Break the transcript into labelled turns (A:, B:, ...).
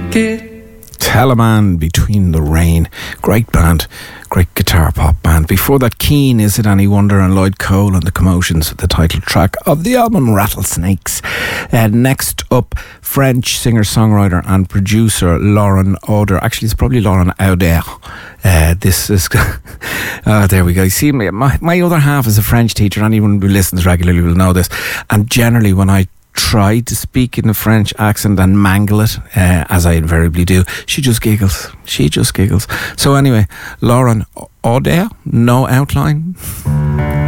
A: Teleman, Between the Rain. Great band, great guitar pop band. Before that, Keane, Is It Any Wonder, and Lloyd Cole and the Commotions, the title track of the album Rattlesnakes. Next up, French singer-songwriter and producer Lauren Oder. Actually, it's probably Lauren Oder. This is there we go. You see, my other half is a French teacher. Anyone who listens regularly will know this. And generally, when I try to speak in a French accent and mangle it, as I invariably do, she just giggles. So anyway, Lauren Oder, no outline.